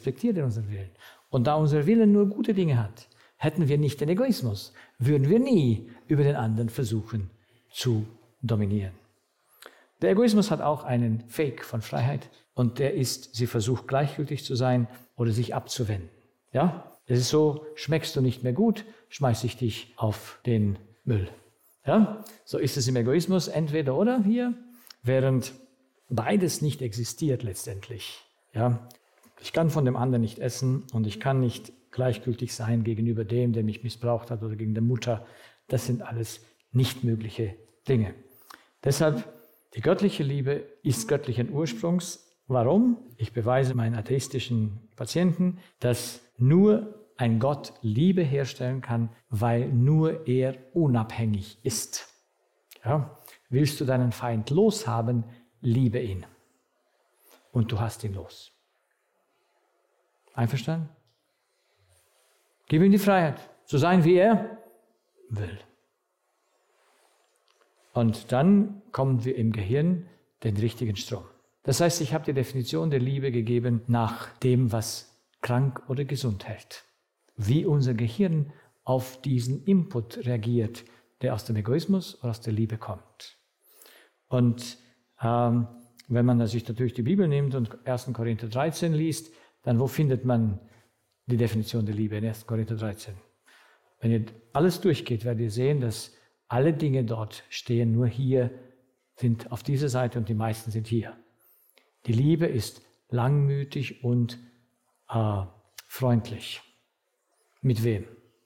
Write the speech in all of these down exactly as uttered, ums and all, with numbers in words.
respektiert unseren Willen. Und da unser Wille nur gute Dinge hat, hätten wir nicht den Egoismus, würden wir nie über den anderen versuchen zu dominieren. Der Egoismus hat auch einen Fake von Freiheit und der ist, sie versucht gleichgültig zu sein oder sich abzuwenden. Ja? Es ist so, schmeckst du nicht mehr gut, schmeiß ich dich auf den Müll. Ja? So ist es im Egoismus, entweder oder hier, während beides nicht existiert letztendlich. Ja? Ich kann von dem anderen nicht essen und ich kann nicht gleichgültig sein gegenüber dem, der mich missbraucht hat oder gegen der Mutter. Das sind alles nicht mögliche Dinge. Deshalb, die göttliche Liebe ist göttlichen Ursprungs. Warum? Ich beweise meinen atheistischen Patienten, dass nur ein Gott Liebe herstellen kann, weil nur er unabhängig ist. Ja? Willst du deinen Feind loshaben, liebe ihn. Und du hast ihn los. Einverstanden? Gib ihm die Freiheit, zu sein, wie er will. Und dann kommen wir im Gehirn den richtigen Strom. Das heißt, ich habe die Definition der Liebe gegeben nach dem, was krank oder gesund hält. Wie unser Gehirn auf diesen Input reagiert, der aus dem Egoismus oder aus der Liebe kommt. Und ähm, wenn man sich natürlich die Bibel nimmt und erster Korinther dreizehn liest, dann wo findet man die Definition der Liebe in erster Korinther dreizehn? Wenn ihr alles durchgeht, werdet ihr sehen, dass alle Dinge dort stehen, nur hier sind auf dieser Seite und die meisten sind hier. Die Liebe ist langmütig und äh, freundlich. Mit wem?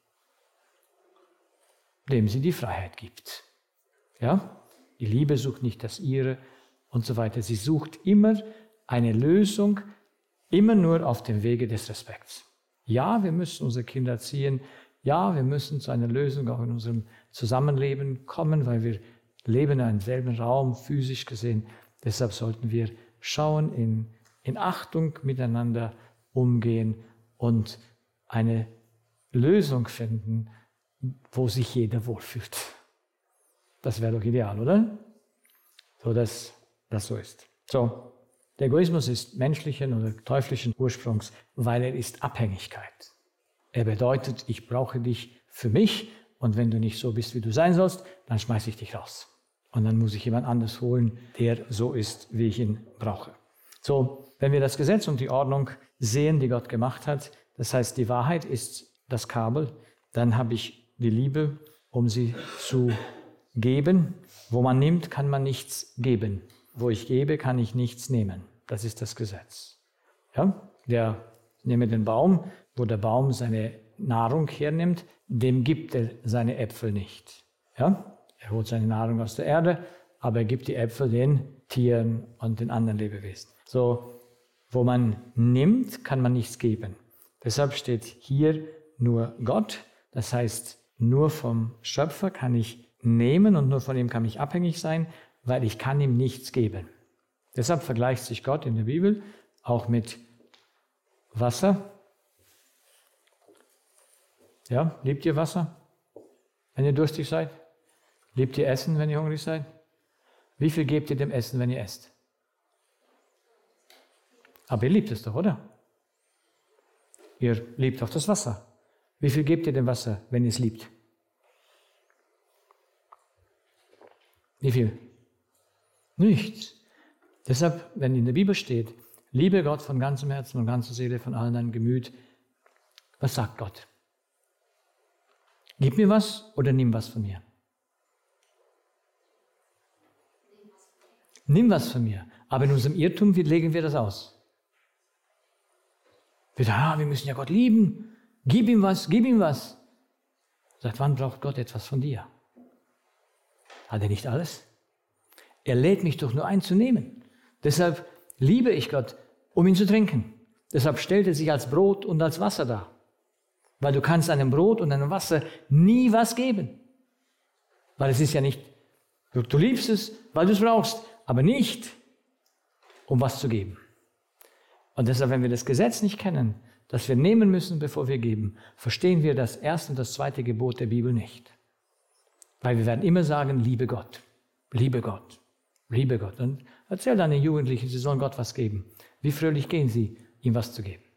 Dem sie die Freiheit gibt. Ja? Die Liebe sucht nicht das ihre und so weiter. Sie sucht immer eine Lösung, immer nur auf dem Wege des Respekts. Ja, wir müssen unsere Kinder erziehen. Ja, wir müssen zu einer Lösung auch in unserem Zusammenleben kommen, weil wir leben in einem selben Raum, physisch gesehen. Deshalb sollten wir schauen, in, in Achtung miteinander umgehen und eine Lösung finden, wo sich jeder wohlfühlt. Das wäre doch ideal, oder? So, dass das so ist. So, der Egoismus ist menschlichen oder teuflischen Ursprungs, weil er ist Abhängigkeit. Er bedeutet, ich brauche dich für mich und wenn du nicht so bist, wie du sein sollst, dann schmeiße ich dich raus. Und dann muss ich jemand anderes holen, der so ist, wie ich ihn brauche. So, wenn wir das Gesetz und die Ordnung sehen, die Gott gemacht hat, das heißt, die Wahrheit ist das Kabel, dann habe ich die Liebe, um sie zu geben. Wo man nimmt, kann man nichts geben. Wo ich gebe, kann ich nichts nehmen. Das ist das Gesetz. Ja? Der, ich nehme den Baum, wo der Baum seine Nahrung hernimmt, dem gibt er seine Äpfel nicht. Ja? Er holt seine Nahrung aus der Erde, aber er gibt die Äpfel den Tieren und den anderen Lebewesen. So, wo man nimmt, kann man nichts geben. Deshalb steht hier nur Gott, das heißt, nur vom Schöpfer kann ich nehmen und nur von ihm kann ich abhängig sein, weil ich kann ihm nichts geben. Deshalb vergleicht sich Gott in der Bibel auch mit Wasser. Ja, liebt ihr Wasser, wenn ihr durstig seid? Liebt ihr Essen, wenn ihr hungrig seid? Wie viel gebt ihr dem Essen, wenn ihr esst? Aber ihr liebt es doch, oder? Ihr liebt auch das Wasser. Wie viel gebt ihr dem Wasser, wenn ihr es liebt? Wie viel? Nichts. Deshalb, wenn in der Bibel steht, liebe Gott von ganzem Herzen, von ganzer Seele, von allen deinem Gemüt, was sagt Gott? Gib mir was oder nimm was von mir? Nimm was von mir. Aber in unserem Irrtum, wie legen wir das aus? Wir sagen, ah, wir müssen ja Gott lieben. Gib ihm was, gib ihm was. Seit wann braucht Gott etwas von dir? Hat er nicht alles? Er lädt mich doch nur ein zu nehmen. Deshalb liebe ich Gott, um ihn zu trinken. Deshalb stellt er sich als Brot und als Wasser dar. Weil du kannst einem Brot und einem Wasser nie was geben. Weil es ist ja nicht, du, du liebst es, weil du es brauchst, aber nicht, um was zu geben. Und deshalb, wenn wir das Gesetz nicht kennen, das wir nehmen müssen, bevor wir geben, verstehen wir das erste und das zweite Gebot der Bibel nicht. Weil wir werden immer sagen, liebe Gott, liebe Gott, liebe Gott. Und erzähl deinen Jugendlichen, sie sollen Gott was geben. Wie fröhlich gehen sie, ihm was zu geben.